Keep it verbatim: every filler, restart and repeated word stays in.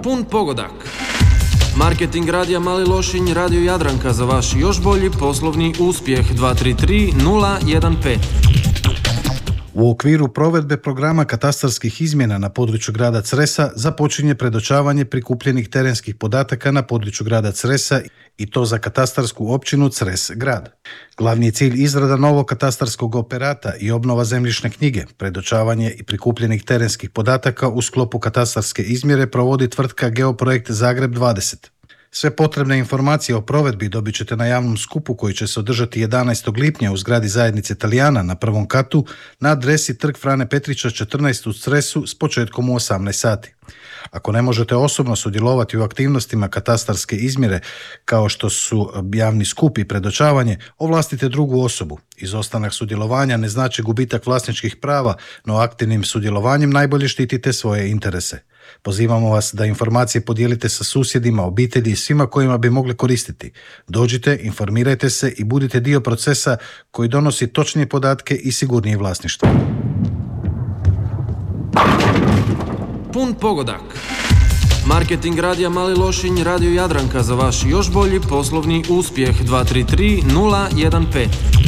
Pun pogodak. Marketing radija Mali Lošinj, Radio Jadranka za vaš još bolji poslovni uspjeh. Dva tri tri nula jedan pet. U okviru provedbe programa katastarskih izmjena na području grada Cresa započinje predočavanje prikupljenih terenskih podataka na području grada Cresa i to za katastarsku općinu Cres grad. Glavni je cilj izrada novog katastarskog operata i obnova zemljišne knjige. Predočavanje i prikupljenih terenskih podataka u sklopu katastarske izmjere provodi tvrtka Geoprojekt Zagreb dvadeset. Sve potrebne informacije o provedbi dobit ćete na javnom skupu koji će se održati jedanaestog lipnja u zgradi zajednice Talijana na prvom katu na adresi Trg Frane Petrića četrnaest u Cresu s početkom u osamnaest sati. Ako ne možete osobno sudjelovati u aktivnostima katastarske izmjere kao što su javni skup i predočavanje, ovlastite drugu osobu. Izostanak sudjelovanja ne znači gubitak vlasničkih prava, no aktivnim sudjelovanjem najbolje štitite svoje interese. Pozivamo vas da informacije podijelite sa susjedima, obitelji i svima kojima bi mogli koristiti. Dođite, informirajte se i budite dio procesa koji donosi točnije podatke i sigurnije vlasništvo. Pun pogodak. Marketing radija Mali Lošinj, Radio Jadranka za vaš još bolji poslovni uspjeh. Dva tri tri nula jedan pet.